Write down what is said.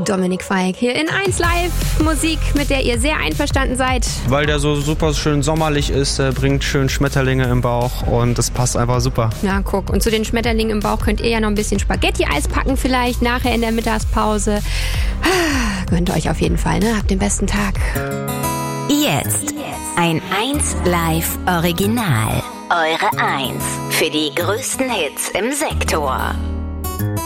Dominik Feick hier in 1 Live. Musik, mit der ihr sehr einverstanden seid. Weil der so super schön sommerlich ist, bringt schön Schmetterlinge im Bauch und das passt einfach super. Ja, guck. Und zu den Schmetterlingen im Bauch könnt ihr ja noch ein bisschen Spaghetti-Eis packen vielleicht nachher in der Mittagspause. Gönnt euch auf jeden Fall, ne? Habt den besten Tag. Jetzt ein 1 Live Original. Eure 1 für die größten Hits im Sektor.